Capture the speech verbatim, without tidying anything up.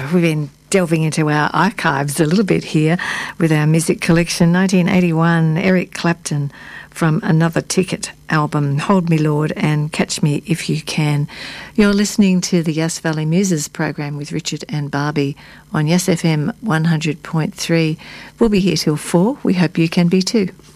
we've been delving into our archives a little bit here with our music collection. nineteen eighty-one, Eric Clapton from Another Ticket album, Hold Me Lord and Catch Me If You Can. You're listening to the Yass Valley Muses program with Richard and Barbie on Yass F M one hundred point three. We'll be here till four. We hope you can be too.